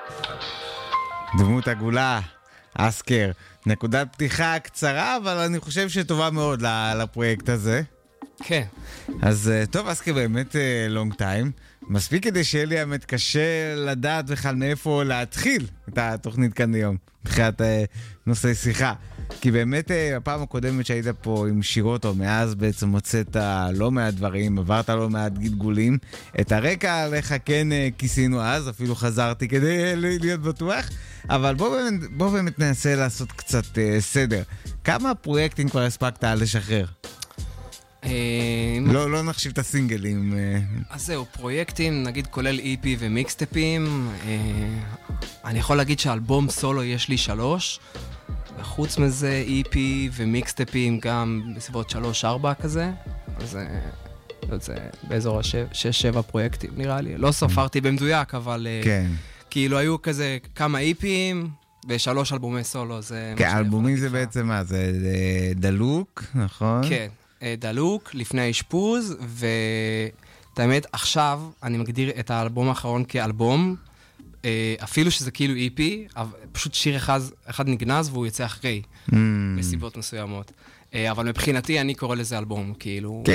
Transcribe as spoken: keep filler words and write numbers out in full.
דמות עגולה, אסקר. נקודת פתיחה קצרה, אבל אני חושב שטובה מאוד לפרויקט הזה. כן. אז טוב, אסקר באמת לונג טיים. מספיק כדי שיהיה לי האמת קשה לדעת בכלל מאיפה להתחיל את התוכנית כאן היום, מבחינת נושאי שיחה. כי באמת הפעם הקודמת שהיית פה עם שירות, או מאז בעצם מוצאת לא מעט דברים, עברת לא מעט גלגולים. את הרקע עליך כן כיסינו אז, אפילו חזרתי כדי להיות בטוח. אבל בוא באמת, בוא באמת ננסה לעשות קצת סדר. כמה פרויקטים כבר הספקת לשחרר? לא, לא נחשיב את הסינגלים. אז זהו, פרויקטים, נגיד כולל אי פי ומיקסטפים. אני יכול להגיד שאלבום סולו יש לי שלוש, וחוץ מזה אי פי ומיקסטפים גם בסביבות שלוש ארבע כזה. אז זה באזור השש שבע פרויקטים נראה לי. לא סופרתי במדויק, אבל כאילו היו כזה כמה אי פי'ים ושלוש אלבומי סולו. כן, אלבומים זה בעצם מה? זה דלוק, נכון? כן. דלוק, לפני האשפוז, ואת האמת, עכשיו אני מגדיר את האלבום האחרון כאלבום, אפילו שזה כאילו אי פי, פשוט שיר אחד, אחד נגנז והוא יוצא אחרי, בסיבות מסוימות. אבל מבחינתי אני קורא לזה אלבום, כאילו...